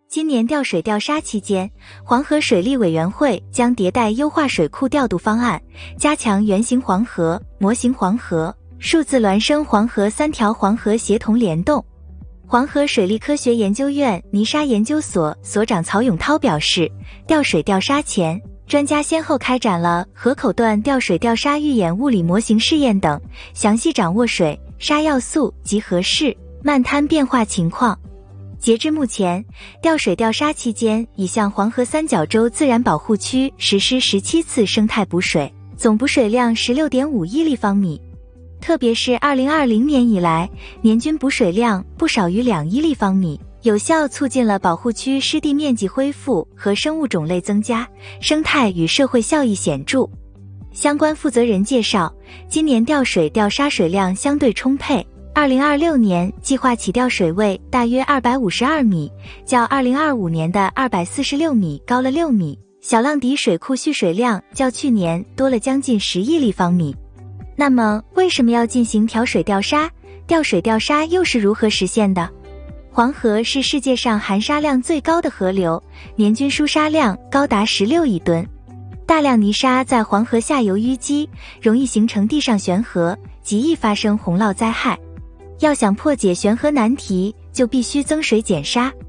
今年调水调沙期间，黄河水利委员会将迭代优化水库调度方案，加强原型黄河、模型黄河、数字孪生黄河3条黄河协同联动。黄河水利科学研究院泥沙研究所所长曹永涛表示，调水调沙前，专家先后开展了河口段调水调沙预演物理模型试验等，详细掌握水、沙要素及河势、漫滩变化情况。截至目前，调水调沙期间已向黄河三角洲自然保护区实施17次生态补水，总补水量 16.5亿立方米。特别是2020年以来，年均补水量不少于2亿立方米，有效促进了保护区湿地面积恢复和生物种类增加，生态与社会效益显著。相关负责人介绍，今年调水调沙水量相对充沛，2026年计划起调水位大约252米，较2025年的246米高了6米，小浪底水库蓄水量较去年多了将近10亿立方米。那么为什么要进行调水调沙？调水调沙又是如何实现的？黄河是世界上含沙量最高的河流，年均输沙量高达16亿吨。大量泥沙在黄河下游淤积，容易形成地上悬河，极易发生洪涝灾害。要想破解悬河难题，就必须增水减沙。